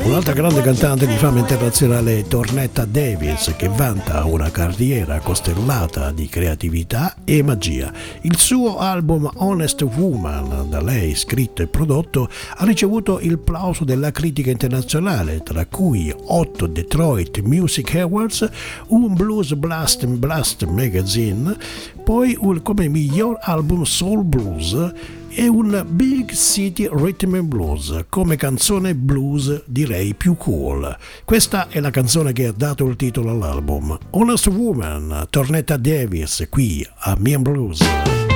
Un'altra grande cantante di fama internazionale è Tornetta Davis, che vanta una carriera costellata di creatività e magia. Il suo album Honest Woman, da lei scritto e prodotto, ha ricevuto il plauso della critica internazionale, tra cui 8 Detroit Music Awards, un Blues Blast Magazine, poi come miglior album Soul Blues e un Big City Rhythm and Blues come canzone blues, direi più cool. Questa è la canzone che ha dato il titolo all'album, Honest Woman, Tornetta Davis, qui a Me and Blues.